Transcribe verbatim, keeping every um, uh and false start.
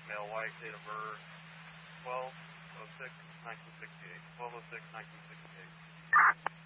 male, white, date of birth, twelve oh six nineteen sixty-eight. twelve oh six nineteen sixty-eight.